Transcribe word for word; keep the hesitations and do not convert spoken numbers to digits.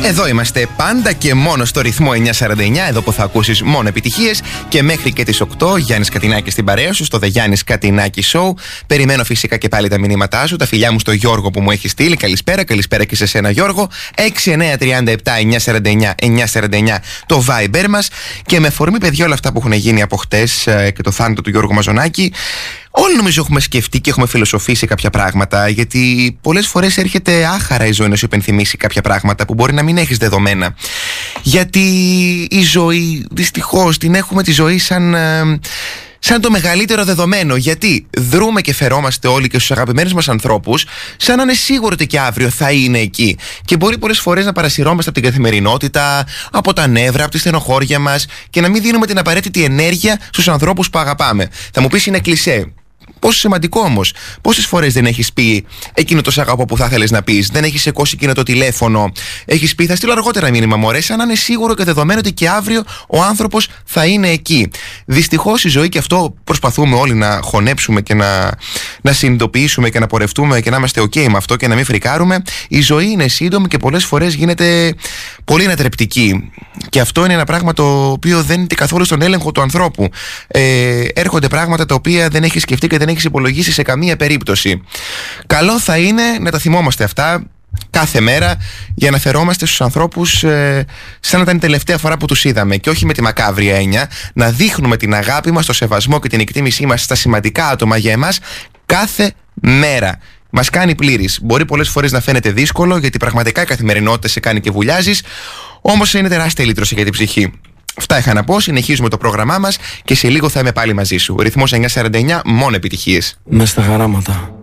Εδώ είμαστε πάντα και μόνο στο ρυθμό εννιακόσια σαράντα εννιά, εδώ που θα ακούσεις μόνο επιτυχίες, και μέχρι και τις οκτώ Γιάννης Κατινάκης στην παρέα σου στο The Γιάννης Κατινάκη Show. Περιμένω φυσικά και πάλι τα μηνύματά σου, τα φιλιά μου στο Γιώργο που μου έχει στείλει. Καλησπέρα, καλησπέρα και σε σένα Γιώργο. έξι εννιά τρία επτά εννιακόσια σαράντα εννιά εννιακόσια σαράντα εννιά το Viber μας. Και με αφορμή, παιδιά, όλα αυτά που έχουν γίνει από χτες και το θάνατο του Γιώργου Μαζονάκη, όλοι νομίζω έχουμε σκεφτεί και έχουμε φιλοσοφήσει κάποια πράγματα, γιατί πολλές φορές έρχεται άχαρα η ζωή να σου υπενθυμίσει κάποια πράγματα που μπορεί να μην έχεις δεδομένα. Γιατί η ζωή, δυστυχώς, την έχουμε τη ζωή σαν, σαν το μεγαλύτερο δεδομένο. Γιατί δρούμε και φερόμαστε όλοι και στους αγαπημένους μας ανθρώπους σαν να είναι σίγουρο ότι και αύριο θα είναι εκεί. Και μπορεί πολλές φορές να παρασυρώμαστε από την καθημερινότητα, από τα νεύρα, από τη στενοχώρια μας, και να μην δίνουμε την απαραίτητη ενέργεια στους ανθρώπους που αγαπάμε. Θα μου πεις, είναι κλισέ. Πόσο σημαντικό όμως. Πόσες φορές δεν έχεις πει εκείνο το σ' αγαπώ που θα ήθελες να πεις, δεν έχεις σηκώσει εκείνο το τηλέφωνο, έχεις πει θα στείλω αργότερα μήνυμα μωρέ, σαν να είναι σίγουρο και δεδομένο ότι και αύριο ο άνθρωπος θα είναι εκεί. Δυστυχώς η ζωή, και αυτό προσπαθούμε όλοι να χωνέψουμε και να, να συνειδητοποιήσουμε και να πορευτούμε και να είμαστε ok με αυτό και να μην φρικάρουμε. Η ζωή είναι σύντομη και πολλές φορές γίνεται πολύ ανατρεπτική. Και αυτό είναι ένα πράγμα το οποίο δεν είναι καθόλου στον έλεγχο του ανθρώπου. Ε, έρχονται πράγματα τα οποία δεν έχεις σκεφτεί και δεν έχεις υπολογίσει σε καμία περίπτωση. Καλό θα είναι να τα θυμόμαστε αυτά κάθε μέρα, για να φερόμαστε στους ανθρώπους ε, σαν να ήταν η τελευταία φορά που τους είδαμε, και όχι με τη μακάβρια έννοια, να δείχνουμε την αγάπη μας, το σεβασμό και την εκτίμησή μας στα σημαντικά άτομα για εμάς κάθε μέρα. Μας κάνει πλήρης. Μπορεί πολλές φορές να φαίνεται δύσκολο, γιατί πραγματικά η καθημερινότητα σε κάνει και βουλιάζεις, όμως είναι τεράστια λύτρωση για την ψυχή. Αυτά είχα να πω. Συνεχίζουμε το πρόγραμμά μας και σε λίγο θα είμαι πάλι μαζί σου. Ο ρυθμός εννιακόσια σαράντα εννιά, μόνο επιτυχίες. Μες στα χαράματα.